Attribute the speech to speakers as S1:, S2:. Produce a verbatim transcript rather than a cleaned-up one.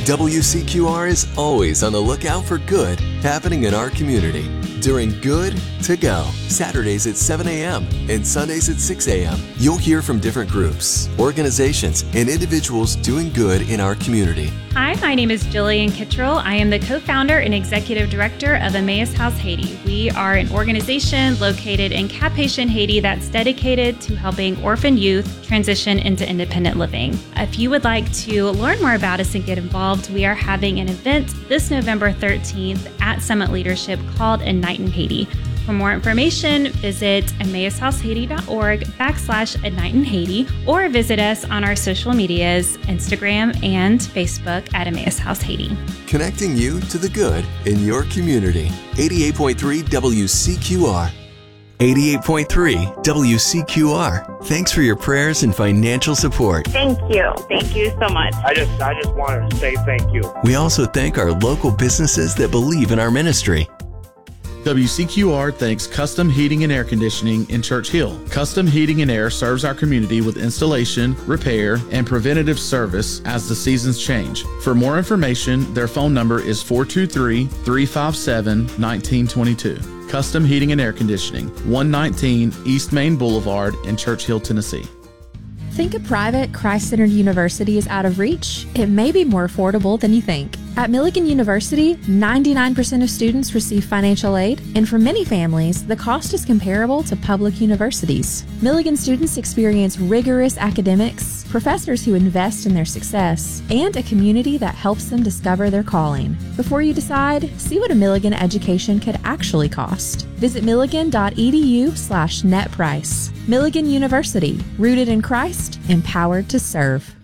S1: W C Q R is always on the lookout for good happening in our community during Good to Go, Saturdays at seven a.m. and Sundays at six a.m. You'll hear from different groups, organizations, and individuals doing good in our community.
S2: Hi, my name is Jillian Kittrell. I am the co-founder and executive director of Emmaus House Haiti. We are an organization located in Cap-Haïtien, Haiti that's dedicated to helping orphan youth transition into independent living. If you would like to learn more about us and get involved, we are having an event this November thirteenth at Summit Leadership called Ignite in Haiti. For more information, visit emmausHouseHaiti.org backslash Ignite in Haiti or visit us on our social medias, Instagram and Facebook at Emmaus House Haiti.
S1: Connecting you to the good in your community. eighty-eight point three W C Q R. eighty-eight point three W C Q R. Thanks for your prayers and financial support.
S3: Thank you. Thank you so much.
S4: I just I just wanted to say thank you.
S1: We also thank our local businesses that believe in our ministry.
S5: W C Q R thanks Custom Heating and Air Conditioning in Church Hill. Custom Heating and Air serves our community with installation, repair, and preventative service as the seasons change. For more information, their phone number is four two three, three five seven, one nine two two. Custom Heating and Air Conditioning, one nineteen East Main Boulevard in Church Hill, Tennessee.
S6: Think a private, Christ-centered university is out of reach? It may be more affordable than you think. At Milligan University, ninety-nine percent of students receive financial aid, and for many families, the cost is comparable to public universities. Milligan students experience rigorous academics, professors who invest in their success, and a community that helps them discover their calling. Before you decide, see what a Milligan education could actually cost. Visit milligan.edu slash net price. Milligan University, rooted in Christ, empowered to serve.